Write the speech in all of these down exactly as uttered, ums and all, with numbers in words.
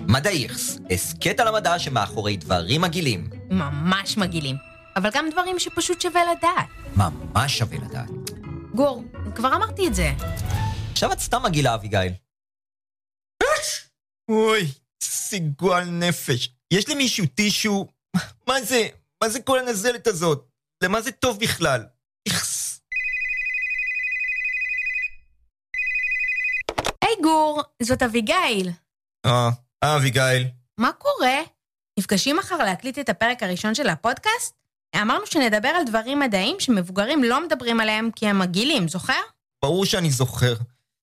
מדעיכס, הסקט על המדע שמאחורי דברים מגעילים. ממש מגעילים, אבל גם דברים שפשוט שווה לדעת. ממש שווה לדעת. גור, כבר אמרתי את זה. עכשיו את סתם מגעילה, אביגיל. אוי, סיגועל נפש. יש לי מישהו טישו? מה זה? מה זה כל הנזלת הזאת? למה זה טוב בכלל? איכס. היי גור, זאת אביגיל. אה, אה, אביגיל. מה קורה? נפגשים מחר להקליט את הפרק הראשון של הפודקאסט? אמרנו שנדבר על דברים מדעיים שמבוגרים לא מדברים עליהם כי הם מגעילים, זוכר? ברור שאני זוכר.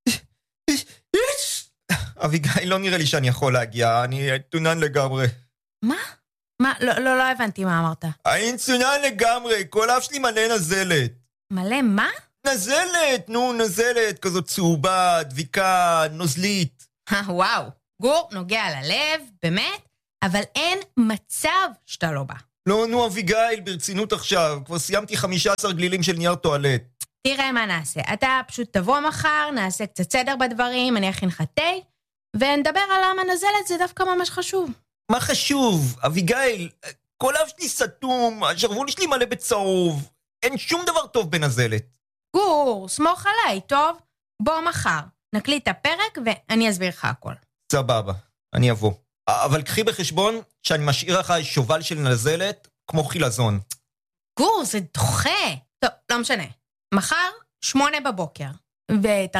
אביגיל, לא נראה לי שאני יכול להגיע, אני תונן לגמרי. מה? מה? לא, לא, לא הבנתי מה אמרת. אני תונן לגמרי, כל אף שלי מלא נזלת. מלא מה? נזלת, נו, נזלת, כזאת צהובה, דביקה, נוזלית. וואו, גור נוגע ללב, באמת, אבל אין מצב שאתה לא בא. לא, נו, אביגיל, ברצינות עכשיו, כבר סיימתי חמישה עשר גלילים של נייר טואלט. תראה מה נעשה, אתה פשוט תבוא מחר, נעשה קצת סדר בדברים, אני אכין לך תה, ונדבר על למה נזלת, זה דווקא ממש חשוב. מה חשוב? אביגיל, כל אף שלי סתום, השרוול שלי מלא בצהוב, אין שום דבר טוב בנזלת. גור, סמוך עליי, טוב? בוא מחר, נקליט את הפרק ואני אסביר לך הכל. סבבה, אני אבוא. אבל קחי בחשבון שאני משאיר לך שובל של נזלת כמו חילזון. גור, זה דוחה. טוב, לא משנה. מחר, שמונה בבוקר. ות...